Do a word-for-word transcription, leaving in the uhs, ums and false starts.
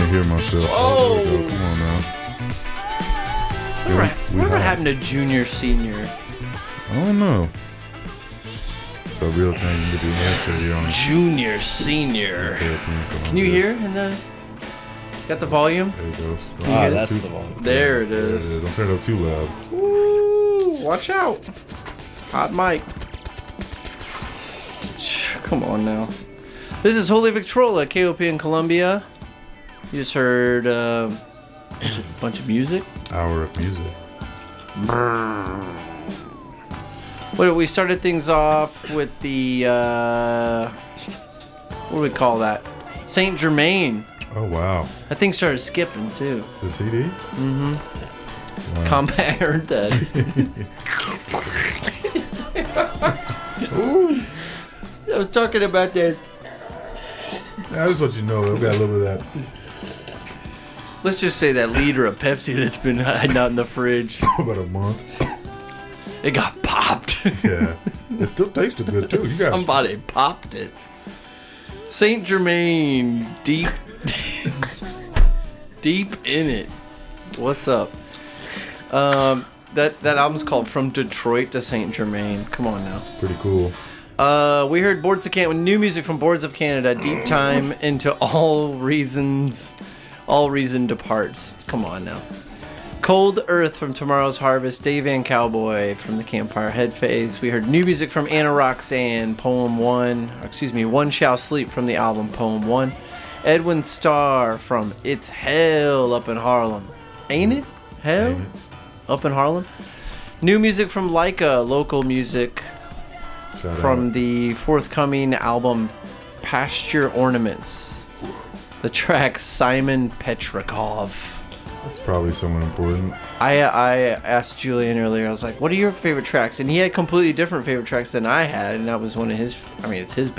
hear myself. Oh! There we go. Come on now. Whatever, we whatever high. happened to junior, senior? I don't know. It's a real thing you can do answer here on Junior, senior. Can Can you hear in the... Got the volume? There it goes. you Ah, hear that's too, the volume. There it there it is. is. Don't turn it up too loud. Ooh, watch out. Hot mic. Come on now. This is Holy Victrola, K O P in Columbia. You just heard uh, a bunch of, bunch of music. Hour of music. What we started things off with the uh, what do we call that? Saint Germain. Oh, wow. That thing started skipping too. The C D? Mm-hmm. Wow. Combat, I heard that. Ooh. I was talking about that. Yeah, I just want you to know I've got a little bit of that. Let's just say that liter of Pepsi that's been hiding out in the fridge. About a month. It got popped. Yeah. It still tasted good, too. You got Somebody popped it. Saint Germain, deep, deep in it. What's up? Um, that that album's called From Detroit to Saint Germain. Come on now. pretty cool. Uh, we heard Boards of Canada, new music from Boards of Canada. Deep time into all reasons, all reason departs. Come on now. Cold Earth from Tomorrow's Harvest. Dave Van Cowboy from the Campfire Head Phase. We heard new music from Anna Roxanne, Poem One. Or excuse me, One Shall Sleep from the album Poem One. Edwin Starr from It's Hell Up in Harlem. Ain't it? Hell? Ain't it? Up in Harlem. New music from Leica, local music Shout from out. the forthcoming album Pasture Ornaments. The track Simon Petrikov. That's probably someone important. I I asked Julian earlier, I was like, what are your favorite tracks? And he had completely different favorite tracks than I had, and that was one of his, I mean, it's his